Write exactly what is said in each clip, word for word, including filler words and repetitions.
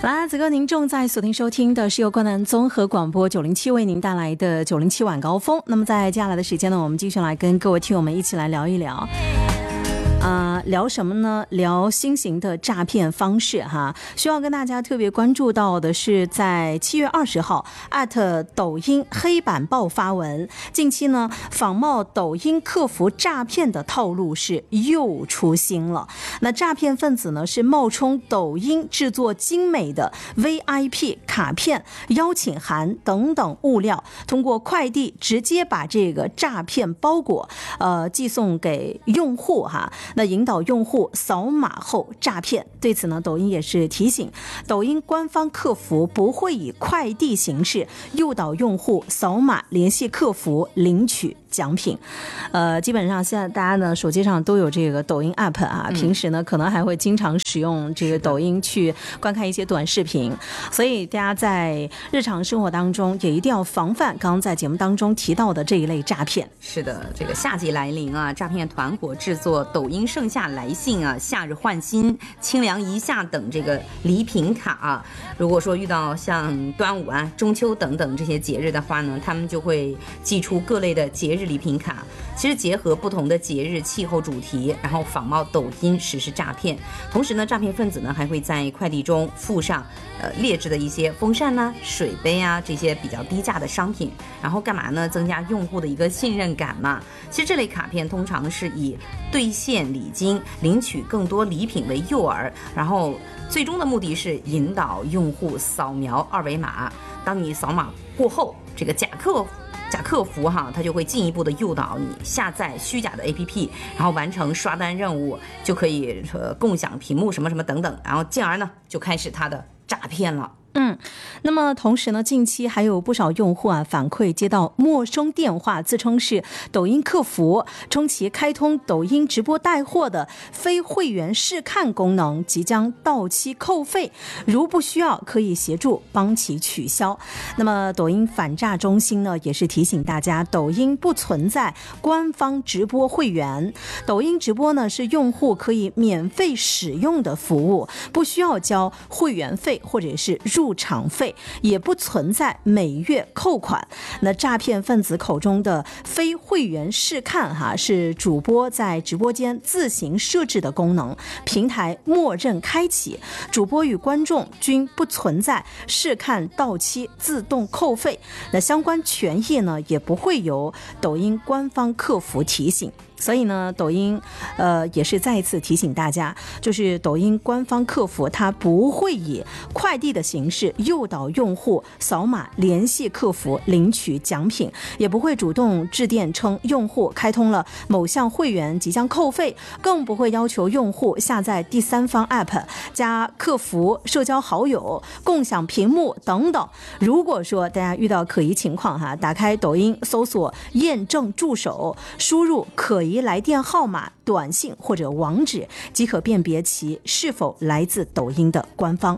来，此刻您正在锁定收听的是由关南综合广播九零七为您带来的九零七晚高峰。那么在接下来的时间呢，我们继续来跟各位听友们一起来聊一聊。呃，聊什么呢？聊新型的诈骗方式哈。需要跟大家特别关注到的是，在七月二十号艾特抖音黑板报发文，近期呢仿冒抖音客服诈骗的套路是又出新了。那诈骗分子呢是冒充抖音制作精美的 V I P 卡片、邀请函等等物料，通过快递直接把这个诈骗包裹呃寄送给用户哈。那引导用户扫码后诈骗，对此呢，抖音也是提醒，抖音官方客服不会以快递形式诱导用户扫码联系客服领取奖品。呃，基本上现在大家呢手机上都有这个抖音 app 啊，平时呢可能还会经常使用这个抖音去观看一些短视频，所以大家在日常生活当中也一定要防范刚刚在节目当中提到的这一类诈骗。 是的，这个夏季来临啊，诈骗团伙制作抖音盛夏来信啊、夏日换新、清凉一夏等这个礼品卡啊。如果说遇到像端午啊、中秋等等这些节日的话呢，他们就会寄出各类的节日礼品卡。其实结合不同的节日气候主题，然后仿冒抖音实施诈骗。同时呢，诈骗分子呢还会在快递中附上呃劣质的一些风扇呐、水杯啊这些比较低价的商品，然后干嘛呢？增加用户的一个信任感嘛。其实这类卡片通常是以兑现礼金、领取更多礼品为诱饵，然后最终的目的是引导用户扫描二维码。当你扫码过后，这个假客假客服哈，他就会进一步的诱导你下载虚假的 A P P， 然后完成刷单任务，就可以呃共享屏幕什么什么等等，然后进而呢就开始他的诈骗了。 嗯，那么同时呢，近期还有不少用户啊反馈接到陌生电话，自称是抖音客服，称其开通抖音直播带货的非会员试看功能即将到期扣费，如不需要可以协助帮其取消。那么抖音反诈中心呢也是提醒大家，抖音不存在官方直播会员，抖音直播呢是用户可以免费使用的服务，不需要交会员费或者是入入场费，也不存在每月扣款。那诈骗分子口中的非会员试看哈，是主播在直播间自行设置的功能，平台默认开启，主播与观众均不存在试看到期自动扣费，那相关权益呢也不会由抖音官方客服提醒。所以呢，抖音呃也是再一次提醒大家，就是抖音官方客服它不会以快递的形式诱导用户扫码联系客服领取奖品，也不会主动致电称用户开通了某项会员即将扣费，更不会要求用户下载第三方 app 加客服社交好友共享屏幕等等。如果说大家遇到可疑情况哈，打开抖音搜索验证助手，输入可疑来电号码、短信或者网址，即可辨别其是否来自抖音的官方。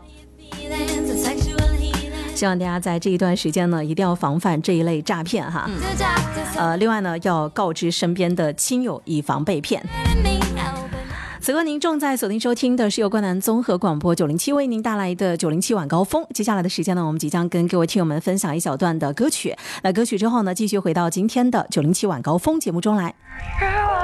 希望大家在这一段时间呢，一定要防范这一类诈骗哈。嗯、呃，另外呢，要告知身边的亲友，以防被骗。此刻您正在锁定收听的是由关南综合广播九零七为您带来的九零七晚高峰。接下来的时间呢，我们即将跟各位听友们分享一小段的歌曲。那歌曲之后呢，继续回到今天的九零七晚高峰节目中来。